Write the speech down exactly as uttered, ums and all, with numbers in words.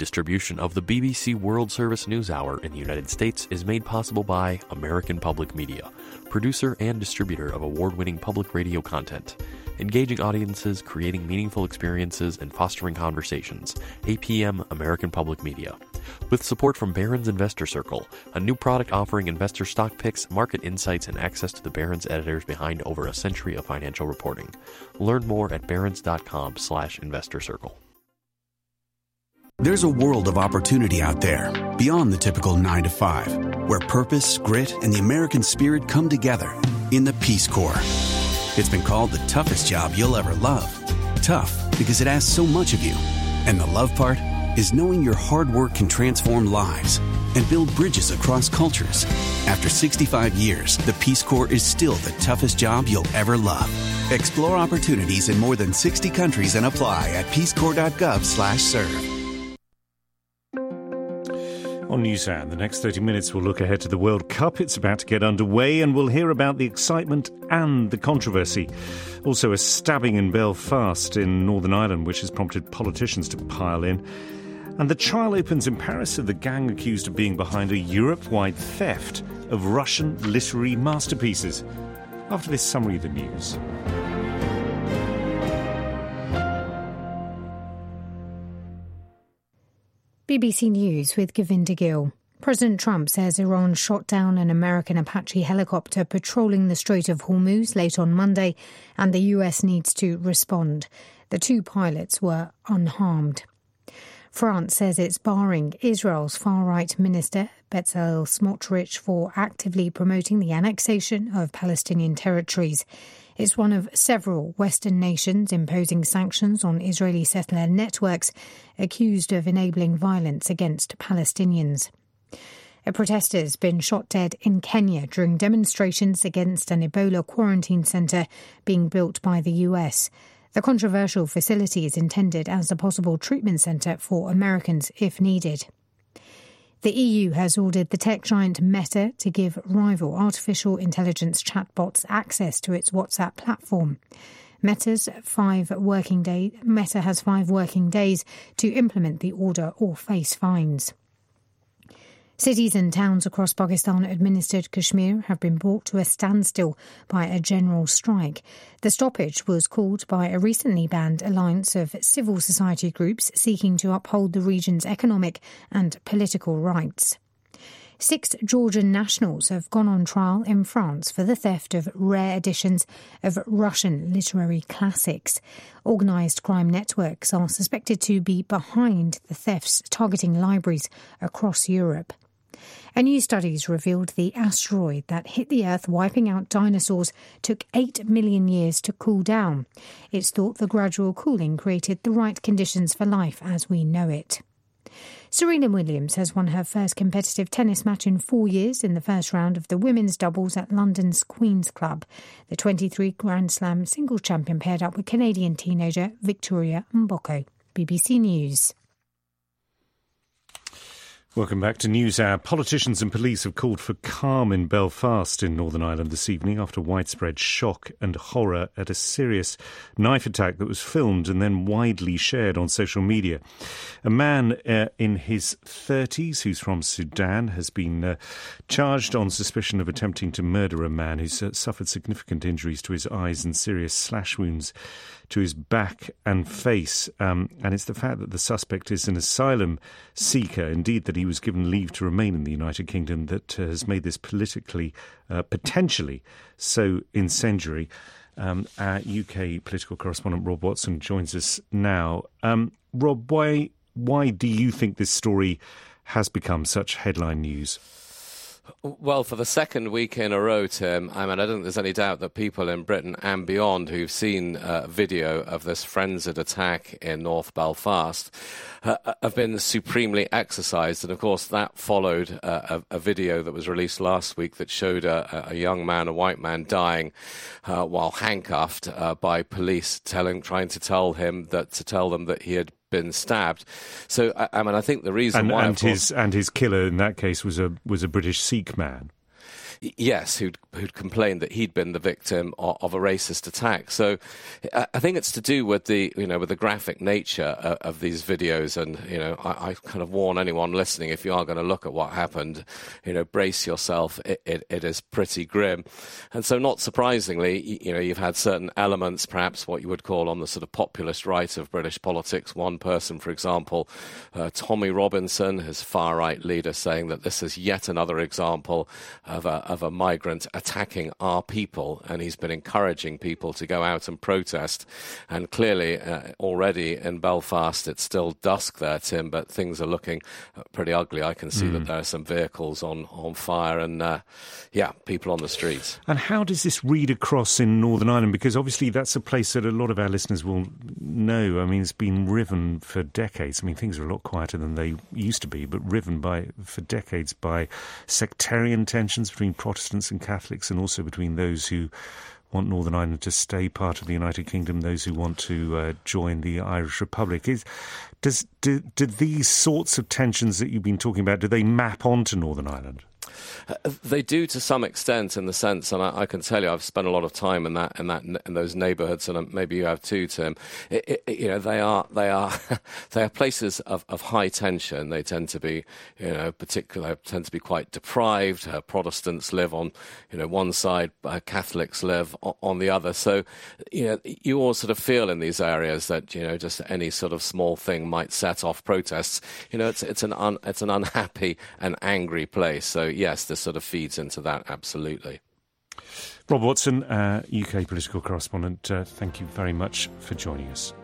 Distribution of the B B C World Service News Hour in the United States is made possible by American Public Media, producer and distributor of award-winning public radio content. Engaging audiences, creating meaningful experiences, and fostering conversations. A P M American Public Media. With support from Barron's Investor Circle, a new product offering investor stock picks, market insights, and access to the Barron's editors behind over a century of financial reporting. Learn more at barrons.com slash investor circle. There's a world of opportunity out there, beyond the typical nine to five, where purpose, grit, and the American spirit come together in the Peace Corps. It's been called the toughest job you'll ever love. Tough because it asks so much of you. And the love part is knowing your hard work can transform lives and build bridges across cultures. After sixty-five years, the Peace Corps is still the toughest job you'll ever love. Explore opportunities in more than sixty countries and apply at peacecorps.gov slash serve. On NewsHour, the next thirty minutes we'll look ahead to the World Cup. It's about to get underway and we'll hear about the excitement and the controversy. Also a stabbing in Belfast in Northern Ireland which has prompted politicians to pile in. And the trial opens in Paris of the gang accused of being behind a Europe-wide theft of Russian literary masterpieces. After this summary of the news. B B C News with Govinda Gill. President Trump says Iran shot down an American Apache helicopter patrolling the Strait of Hormuz late on Monday, and the U S needs to respond. The two pilots were unharmed. France says it's barring Israel's far-right minister, Bezalel Smotrich, for actively promoting the annexation of Palestinian territories. It's one of several Western nations imposing sanctions on Israeli settler networks accused of enabling violence against Palestinians. A protester has been shot dead in Kenya during demonstrations against an Ebola quarantine centre being built by the U S. The controversial facility is intended as a possible treatment centre for Americans if needed. The E U has ordered the tech giant Meta to give rival artificial intelligence chatbots access to its WhatsApp platform. Meta's five working day, Meta has five working days to implement the order or face fines. Cities and towns across Pakistan-administered Kashmir have been brought to a standstill by a general strike. The stoppage was called by a recently banned alliance of civil society groups seeking to uphold the region's economic and political rights. Six Georgian nationals have gone on trial in France for the theft of rare editions of Russian literary classics. Organised crime networks are suspected to be behind the thefts targeting libraries across Europe. A new studies revealed the asteroid that hit the Earth, wiping out dinosaurs, took eight million years to cool down. It's thought the gradual cooling created the right conditions for life as we know it. Serena Williams has won her first competitive tennis match in four years in the first round of the women's doubles at London's Queen's Club. The twenty-three Grand Slam singles champion paired up with Canadian teenager Victoria Mboko. B B C News. Welcome back to NewsHour. Politicians and police have called for calm in Belfast in Northern Ireland this evening after widespread shock and horror at a serious knife attack that was filmed and then widely shared on social media. A man uh, in his thirties who's from Sudan has been uh, charged on suspicion of attempting to murder a man who's uh, suffered significant injuries to his eyes and serious slash wounds to his back and face. Um, and it's the fact that the suspect is an asylum seeker, indeed that he was given leave to remain in the United Kingdom, that uh, has made this politically, uh, potentially so incendiary. Um, our U K political correspondent Rob Watson joins us now. Um, Rob, why why do you think this story has become such headline news? Well, for the second week in a row, Tim, I mean, I don't think there's any doubt that people in Britain and beyond who've seen a video of this frenzied attack in North Belfast uh, have been supremely exercised. And, of course, that followed uh, a, a video that was released last week that showed a, a young man, a white man, dying uh, while handcuffed uh, by police, telling, trying to tell him that to tell them that he had been stabbed. So, I, I mean, I think the reason and, why... And course, his and his killer in that case was a was a British Sikh man. yes, who'd, who'd complained that he'd been the victim of, of a racist attack. So uh, I think it's to do with the, you know, with the graphic nature of, of these videos. And, you know, I, I kind of warn anyone listening, if you are going to look at what happened, you know, brace yourself. It, it, it is pretty grim. And so not surprisingly, you know, you've had certain elements, perhaps what you would call on the sort of populist right of British politics. One person, for example, uh, Tommy Robinson, his far-right leader, saying that this is yet another example of a, of a migrant attacking our people, and he's been encouraging people to go out and protest. And clearly, uh, already in Belfast, it's still dusk there, Tim, but things are looking pretty ugly. I can see mm. that there are some vehicles on, on fire and, uh, yeah, people on the streets. And how does this read across in Northern Ireland? Because obviously that's a place that a lot of our listeners will know. I mean, it's been riven for decades. I mean, things are a lot quieter than they used to be, but riven by for decades by sectarian tensions between Protestants and Catholics, and also between those who want Northern Ireland to stay part of the United Kingdom, those who want to uh, join the Irish Republic. Is, does do, do these sorts of tensions that you've been talking about, do they map onto Northern Ireland? Uh, they do to some extent, in the sense, and I, I can tell you, I've spent a lot of time in that, in that, in those neighbourhoods, and maybe you have too, Tim. It, it, you know, they are, they are, they are places of, of high tension. They tend to be, you know, particular, tend to be quite deprived. Uh, Protestants live on, you know, one side, uh, Catholics live on, on the other. So, you know, you all sort of feel in these areas that, you know, just any sort of small thing might set off protests. You know, it's it's an un, it's an unhappy and angry place. So, yes, this sort of feeds into that, absolutely. Rob Watson, uh, U K political correspondent, uh, thank you very much for joining us.